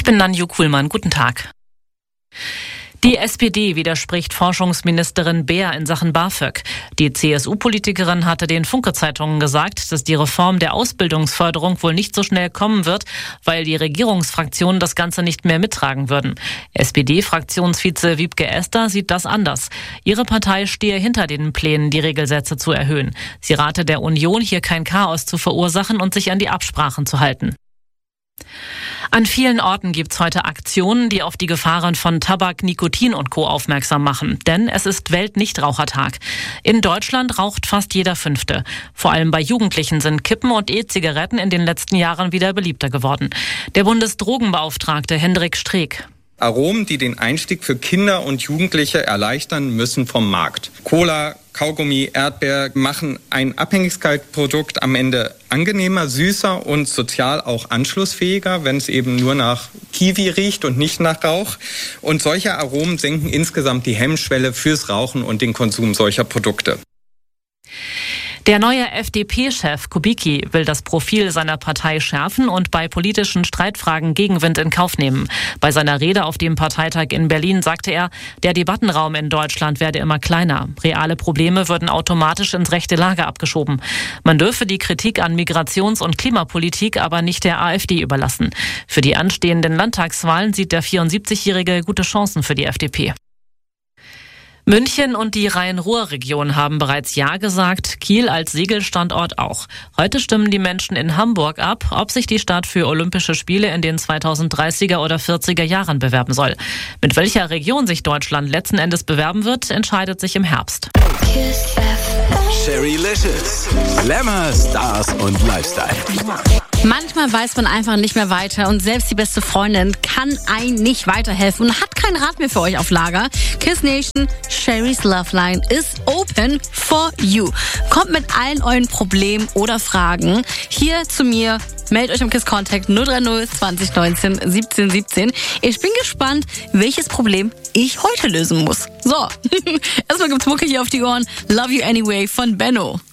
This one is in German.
Ich bin Nanju Kuhlmann. Guten Tag. Die SPD widerspricht Forschungsministerin Beer in Sachen BAföG. Die CSU-Politikerin hatte den Funke-Zeitungen gesagt, dass die Reform der Ausbildungsförderung wohl nicht so schnell kommen wird, weil die Regierungsfraktionen das Ganze nicht mehr mittragen würden. SPD-Fraktionsvize Wiebke Esther sieht das anders. Ihre Partei stehe hinter den Plänen, die Regelsätze zu erhöhen. Sie rate der Union, hier kein Chaos zu verursachen und sich an die Absprachen zu halten. An vielen Orten gibt's heute Aktionen, die auf die Gefahren von Tabak, Nikotin und Co. aufmerksam machen. Denn es ist Weltnichtrauchertag. In Deutschland raucht fast jeder Fünfte. Vor allem bei Jugendlichen sind Kippen und E-Zigaretten in den letzten Jahren wieder beliebter geworden. Der Bundesdrogenbeauftragte Hendrik Streeck: Aromen, die den Einstieg für Kinder und Jugendliche erleichtern, müssen vom Markt. Cola, Kaugummi, Erdbeer machen ein Abhängigkeitsprodukt am Ende angenehmer, süßer und sozial auch anschlussfähiger, wenn es eben nur nach Kiwi riecht und nicht nach Rauch. Und solche Aromen senken insgesamt die Hemmschwelle fürs Rauchen und den Konsum solcher Produkte. Der neue FDP-Chef Kubicki will das Profil seiner Partei schärfen und bei politischen Streitfragen Gegenwind in Kauf nehmen. Bei seiner Rede auf dem Parteitag in Berlin sagte er, der Debattenraum in Deutschland werde immer kleiner. Reale Probleme würden automatisch ins rechte Lager abgeschoben. Man dürfe die Kritik an Migrations- und Klimapolitik aber nicht der AfD überlassen. Für die anstehenden Landtagswahlen sieht der 74-Jährige gute Chancen für die FDP. München und die Rhein-Ruhr-Region haben bereits Ja gesagt, Kiel als Segelstandort auch. Heute stimmen die Menschen in Hamburg ab, ob sich die Stadt für Olympische Spiele in den 2030er oder 40er Jahren bewerben soll. Mit welcher Region sich Deutschland letzten Endes bewerben wird, entscheidet sich im Herbst. Sherrylicious. Glamour, Stars und Lifestyle. Manchmal weiß man einfach nicht mehr weiter und selbst die beste Freundin kann einem nicht weiterhelfen und hat keinen Rat mehr für euch auf Lager. Kiss Nation, Sherry's Love Line is open for you. Kommt mit allen euren Problemen oder Fragen hier zu mir. Meldet euch am Kiss Contact 030 2019 17 17. Ich bin gespannt, welches Problem ich heute lösen muss. So, erstmal gibt's Mucke hier auf die Ohren. Love You Anyway von Benno.